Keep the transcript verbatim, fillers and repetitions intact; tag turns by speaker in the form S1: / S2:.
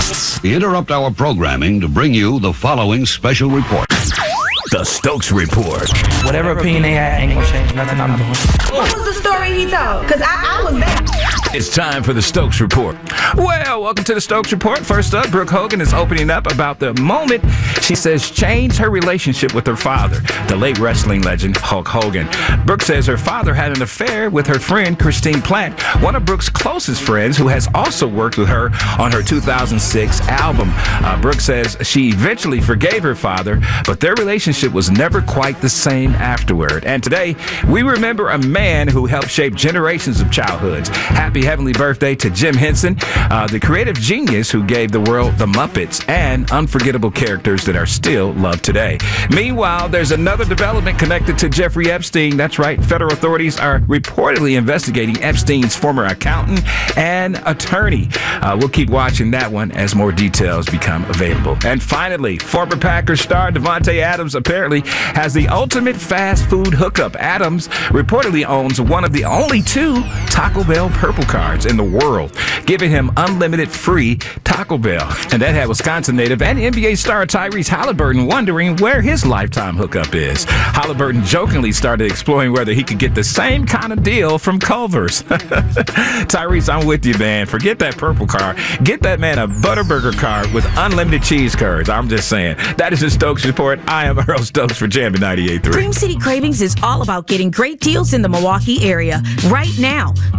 S1: We interrupt our programming to bring you the following special report.
S2: The Stokes Report.
S3: Whatever opinion they had ain't gonna change nothing I'm doing.
S4: What was the story he told? Because I, I was there.
S2: It's time for the Stokes Report. Well, welcome to the Stokes Report. First up, Brooke Hogan is opening up about the moment she says changed her relationship with her father, the late wrestling legend Hulk Hogan. Brooke says her father had an affair with her friend Christine Plant, one of Brooke's closest friends who has also worked with her on her two thousand six album. Uh, Brooke says she eventually forgave her father, but their relationship was never quite the same afterward. And today, we remember a man who helped shape generations of childhoods. Happy heavenly birthday to Jim Henson, uh, the creative genius who gave the world the Muppets and unforgettable characters that are still loved today. Meanwhile, there's another development connected to Jeffrey Epstein. That's right, federal authorities are reportedly investigating Epstein's former accountant and attorney. Uh, we'll keep watching that one as more details become available. And finally, former Packers star Davante Adams apparently has the ultimate fast food hookup. Adams reportedly owns one of the only two Taco Bell Purple cards in the world, giving him unlimited free Taco Bell. And that had Wisconsin native and N B A star Tyrese Halliburton wondering where his lifetime hookup is. Halliburton jokingly started exploring whether he could get the same kind of deal from Culver's. Tyrese, I'm with you, man. Forget that purple card. Get that man a Butterburger card with unlimited cheese curds. I'm just saying. That is the Stokes Report. I am Earl Stokes for Jammin' ninety-eight point three.
S5: Cream City Cravings is all about getting great deals in the Milwaukee area right now.